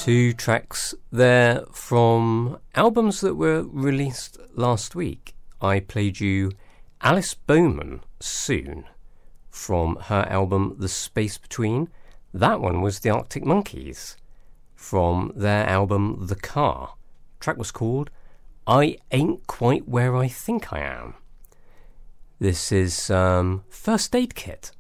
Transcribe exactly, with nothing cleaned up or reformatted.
Two tracks there from albums that were released last week. I played you Alice Bowman, Soon, from her album The Space Between. That one was the Arctic Monkeys from their album The Car. The track was called I Ain't Quite Where I Think I Am. This is um, First Aid Kit.